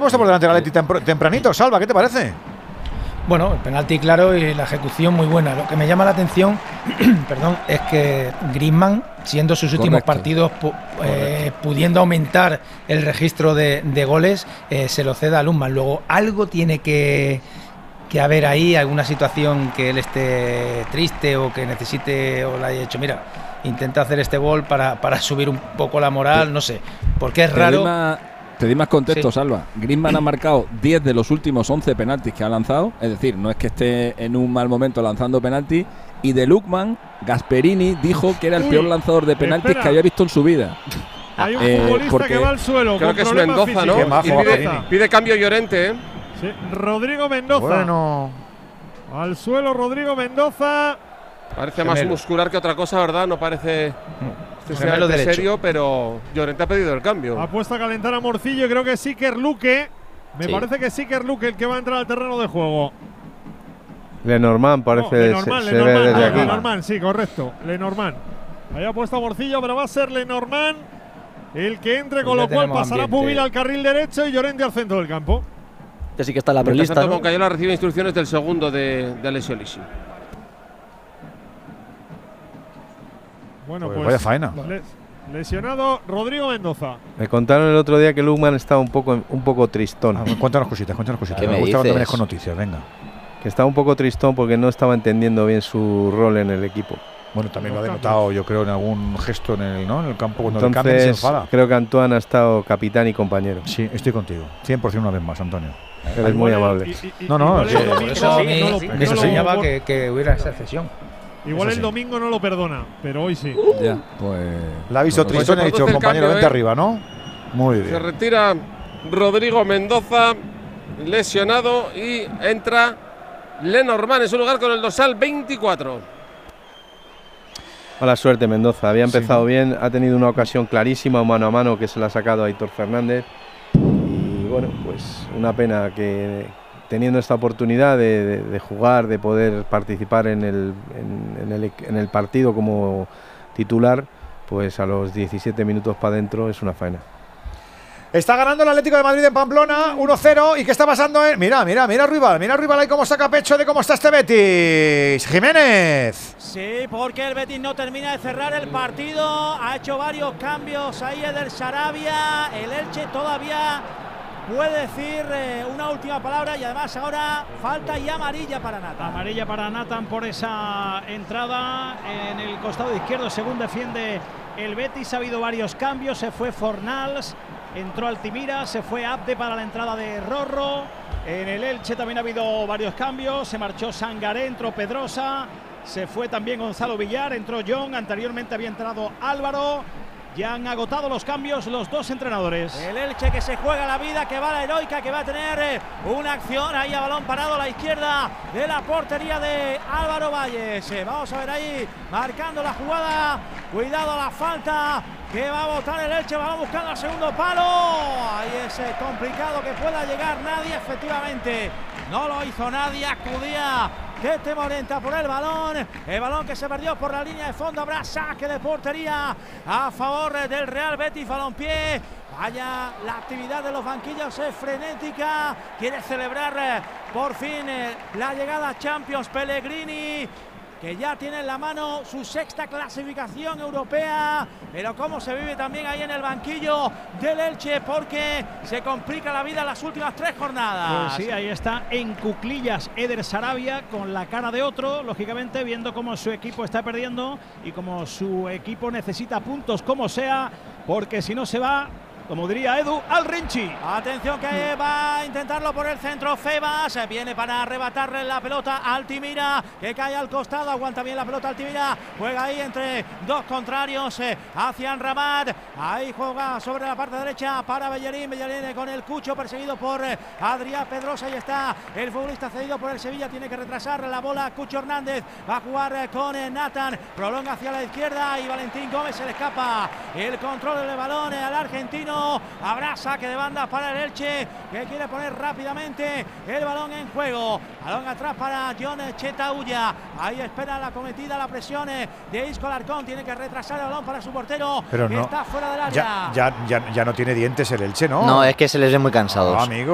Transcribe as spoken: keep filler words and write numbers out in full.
puesto por delante el Atleti tempranito. Salva, ¿qué te parece? Bueno, el penalti claro y la ejecución muy buena. Lo que me llama la atención, perdón, es que Griezmann, siendo sus últimos Correcto. partidos, pu eh, pudiendo aumentar el registro de, de goles, eh, se lo ceda a Lundman. Luego algo tiene que, que haber ahí, alguna situación que él esté triste o que necesite o le haya hecho, mira, intenta hacer este gol para, para subir un poco la moral, no sé, porque es raro. Te di más contexto, sí. Salva. Griezmann Mm. ha marcado diez de los últimos once penaltis que ha lanzado. Es decir, no es que esté en un mal momento lanzando penaltis. Y de Lukman, Gasperini dijo que era el Uy, peor lanzador de penaltis espera. que había visto en su vida. Hay un Eh, futbolista porque- que va al suelo. Creo con que es problemas Mendoza, ¿no? físicos. Qué majo, Y pide, Gasperini. pide cambio Llorente, ¿eh? Sí, Rodrigo Mendoza. Bueno. Al suelo Rodrigo Mendoza. Parece más Gemelo. muscular que otra cosa, ¿verdad? No parece Gemelo excesivamente derecho. serio, pero Llorente ha pedido el cambio. Ha puesto a calentar a Morcillo y creo que es Iker Luque. Me Sí. parece que es Iker Luque el que va a entrar al terreno de juego. Lenormand parece No, Lenormand, se, se ve Lenormand, desde no, aquí. Lenormand, sí, correcto. Lenormand. Ahí ha puesto a Morcillo, pero va a ser Lenormand el que entre, con Ya lo cual tenemos pasará ambiente. Pubil al carril derecho y Llorente al centro del campo. Ya sí que está la Mientras prelista, tanto, ¿no? Moncayola recibe instrucciones del segundo de, de Alessio Lisi. Bueno, Pues pues, vaya faena. les- lesionado Rodrigo Mendoza. Me contaron el otro día que Lukman estaba un poco, un poco tristón. Ah, cuéntanos cositas, cuéntanos cositas. ¿Qué Me me gusta cuando dices? vienes con noticias, venga. Que estaba un poco tristón porque no estaba entendiendo bien su rol en el equipo. Bueno, también Los lo ha cambios. denotado, yo creo, en algún gesto en el, ¿no? en el campo cuando le cambian y se Entonces, enfada. creo que Antoine ha estado capitán y compañero. Sí, estoy contigo. cien por cien una vez más, Antonio. Eres muy Igual el- amable. y- y- No, no, igual sí, el por Por domingo eso a mí no lo- me no lo- extrañaba que, que hubiera esa cesión. Igual Eso el sí. domingo no lo perdona, pero hoy sí. Ya, pues. La ha visto pues, tristón y ha pues, dicho, produce el compañero, cambio, vente ¿eh? arriba, ¿no? Muy Se bien. retira Rodrigo Mendoza, lesionado, y entra Lenormand en su lugar con el dorsal veinticuatro. Mala suerte Mendoza, había empezado bien, ha tenido una ocasión clarísima mano a mano que se la ha sacado a Aitor Fernández y bueno, pues una pena que teniendo esta oportunidad de, de, de jugar, de poder participar en el, en, en, el, en el partido como titular, pues a los diecisiete minutos para adentro es una faena. Está ganando el Atlético de Madrid en Pamplona, uno cero. ¿Y qué está pasando? En... Mira, mira, mira Rival, mira Rival ahí cómo saca pecho de cómo está este Betis. Jiménez. Sí, porque el Betis no termina de cerrar el partido. Ha hecho varios cambios ahí Eder Sarabia. El Elche todavía puede decir eh, una última palabra y además ahora falta y amarilla para Nathan. Amarilla para Nathan por esa entrada en el costado izquierdo según defiende el Betis. Ha habido varios cambios, se fue Fornals, entró Altimira, se fue Abde para la entrada de Rorro. En el Elche también ha habido varios cambios, se marchó Sangaré, entró Pedrosa, se fue también Gonzalo Villar, entró John, anteriormente había entrado Álvaro. Ya han agotado los cambios los dos entrenadores. El Elche que se juega la vida, que va a la heroica, que va a tener eh, una acción ahí a balón parado a la izquierda de la portería de Álvaro Valles. Eh, vamos a ver ahí, marcando la jugada. Cuidado a la falta que va a botar el Elche, va buscando al segundo palo. Ahí es eh, complicado que pueda llegar nadie, efectivamente. No lo hizo nadie, acudía que te Morenta por el balón, el balón que se perdió por la línea de fondo, habrá saque de portería a favor del Real Betis Balompié. Vaya, la actividad de los banquillos es frenética, quiere celebrar eh, por fin eh, la llegada a Champions Pellegrini, que ya tiene en la mano su sexta clasificación europea, pero cómo se vive también ahí en el banquillo del Elche, porque se complica la vida en las últimas tres jornadas. Pues sí, ahí está en cuclillas Eder Sarabia con la cara de otro, lógicamente viendo cómo su equipo está perdiendo y cómo su equipo necesita puntos como sea, porque si no se va, como diría Edu, al Rinchi. Atención que va a intentarlo por el centro Febas, viene para arrebatarle la pelota a Altimira, que cae al costado, aguanta bien la pelota Altimira, juega ahí entre dos contrarios eh, hacia Ramat, ahí juega sobre la parte derecha para Bellerín, Bellerín con el Cucho perseguido por eh, Adrián Pedrosa, ahí está el futbolista cedido por el Sevilla, tiene que retrasar la bola Cucho Hernández, va a jugar eh, con eh, Nathan, prolonga hacia la izquierda y Valentín Gómez se le escapa el control del balón eh, al argentino. Habrá saque de banda para el Elche, que quiere poner rápidamente el balón en juego. Balón atrás para John Chetauya. Ahí espera la cometida, la presión de Isco Alarcón. Tiene que retrasar el balón para su portero. Pero no, está fuera del área. Ya, ya, ya, ya no tiene dientes el Elche, ¿no? No, es que se les ve muy cansados. No, amigo.